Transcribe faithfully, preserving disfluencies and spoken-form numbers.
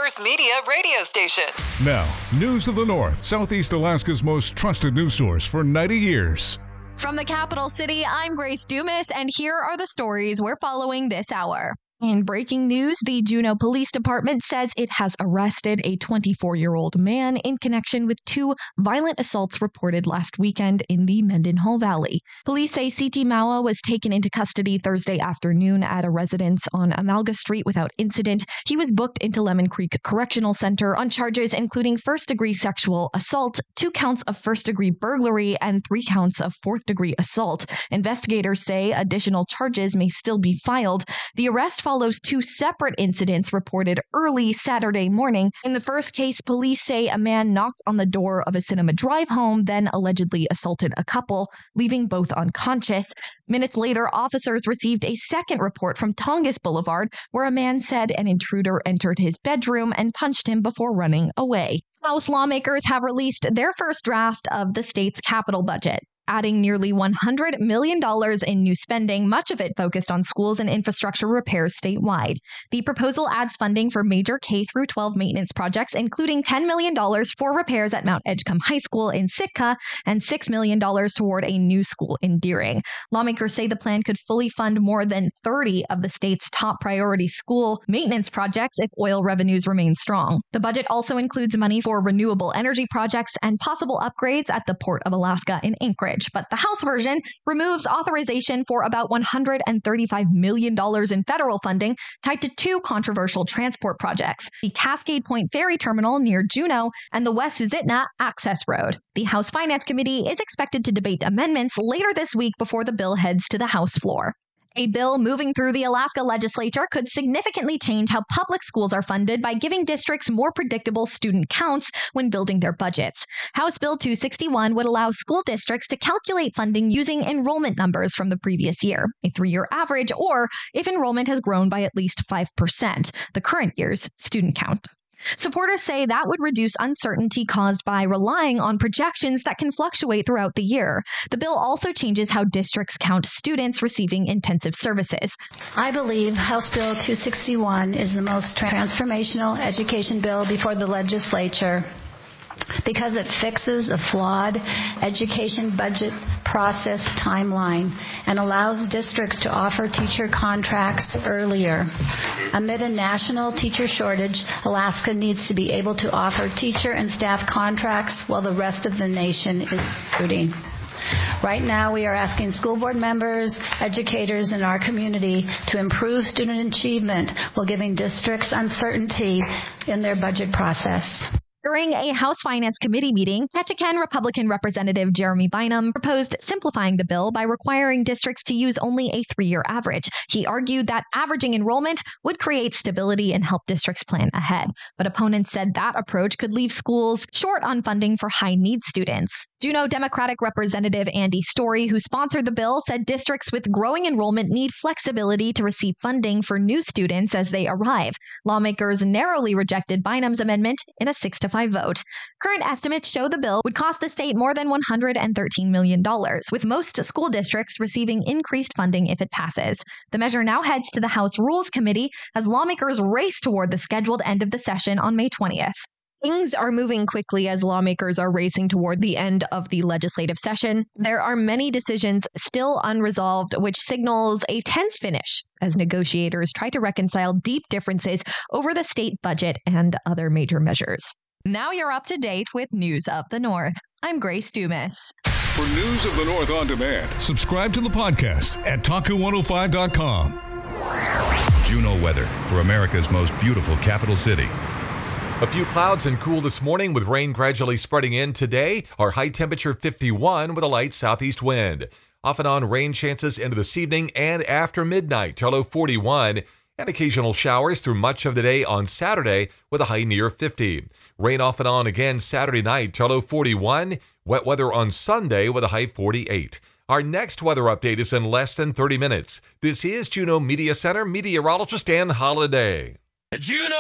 First Media radio station. Now, News of the North, Southeast Alaska's most trusted news source for ninety years. From the capital city, I'm Grace Dumas, and here are the stories we're following this hour. In breaking news, the Juneau Police Department says it has arrested a twenty-four-year-old man in connection with two violent assaults reported last weekend in the Mendenhall Valley. Police say C T Maua was taken into custody Thursday afternoon at a residence on Amalga Street without incident. He was booked into Lemon Creek Correctional Center on charges including first-degree sexual assault, two counts of first-degree burglary, and three counts of fourth-degree assault. Investigators say additional charges may still be filed. The arrest follows two separate incidents reported early Saturday morning. In the first case, police say a man knocked on the door of a Cinema Drive home, then allegedly assaulted a couple, leaving both unconscious. Minutes later, officers received a second report from Tongass Boulevard, where a man said an intruder entered his bedroom and punched him before running away. House lawmakers have released their first draft of the state's capital budget, adding nearly one hundred million dollars in new spending, much of it focused on schools and infrastructure repairs statewide. The proposal adds funding for major K through twelve maintenance projects, including ten million dollars for repairs at Mount Edgecombe High School in Sitka and six million dollars toward a new school in Deering. Lawmakers say the plan could fully fund more than thirty of the state's top priority school maintenance projects if oil revenues remain strong. The budget also includes money for renewable energy projects and possible upgrades at the Port of Alaska in Anchorage. But the House version removes authorization for about one hundred thirty-five million dollars in federal funding tied to two controversial transport projects, the Cascade Point Ferry Terminal near Juneau and the West Susitna Access Road. The House Finance Committee is expected to debate amendments later this week before the bill heads to the House floor. A bill moving through the Alaska legislature could significantly change how public schools are funded by giving districts more predictable student counts when building their budgets. House Bill two sixty-one would allow school districts to calculate funding using enrollment numbers from the previous year, a three-year average, or if enrollment has grown by at least five percent, the current year's student count. Supporters say that would reduce uncertainty caused by relying on projections that can fluctuate throughout the year. The bill also changes how districts count students receiving intensive services. I believe House Bill two sixty-one is the most transformational education bill before the legislature because it fixes a flawed education budget process timeline and allows districts to offer teacher contracts earlier. Amid a national teacher shortage, Alaska needs to be able to offer teacher and staff contracts while the rest of the nation is recruiting. Right now, we are asking school board members, educators in our community to improve student achievement while giving districts uncertainty in their budget process. During a House Finance Committee meeting, Ketchikan Republican Representative Jeremy Bynum proposed simplifying the bill by requiring districts to use only a three-year average. He argued that averaging enrollment would create stability and help districts plan ahead. But opponents said that approach could leave schools short on funding for high-need students. Juneau Democratic Representative Andy Story, who sponsored the bill, said districts with growing enrollment need flexibility to receive funding for new students as they arrive. Lawmakers narrowly rejected Bynum's amendment in a six to five vote. Current estimates show the bill would cost the state more than one hundred thirteen million dollars, with most school districts receiving increased funding if it passes. The measure now heads to the House Rules Committee as lawmakers race toward the scheduled end of the session on May twentieth. Things are moving quickly as lawmakers are racing toward the end of the legislative session. There are many decisions still unresolved, which signals a tense finish as negotiators try to reconcile deep differences over the state budget and other major measures. Now you're up to date with News of the North. I'm Grace Dumas. For News of the North on demand, subscribe to the podcast at taku one oh five dot com. Juneau weather for America's most beautiful capital city. A few clouds and cool this morning with rain gradually spreading in today. Our high temperature fifty-one with a light southeast wind. Off and on rain chances into this evening and after midnight to low forty-one. And occasional showers through much of the day on Saturday with a high near fifty. Rain off and on again Saturday night to low forty-one. Wet weather on Sunday with a high forty-eight. Our next weather update is in less than thirty minutes. This is Juneau Media Center meteorologist Ann Holiday. Juneau.